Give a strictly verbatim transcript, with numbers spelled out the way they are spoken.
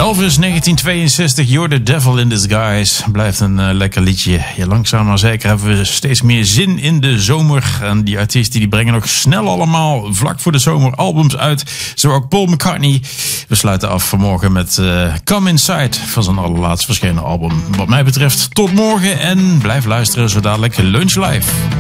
Elvis, negentien tweeënzestig, You're the Devil in Disguise. Blijft een uh, lekker liedje. Ja, langzaam maar zeker hebben we steeds meer zin in de zomer. En die artiesten die brengen nog snel allemaal vlak voor de zomer albums uit. Zo ook Paul McCartney. We sluiten af vanmorgen met uh, Come Inside van zijn allerlaatst verschenen album. Wat mij betreft tot morgen en blijf luisteren zo dadelijk Lunch Live.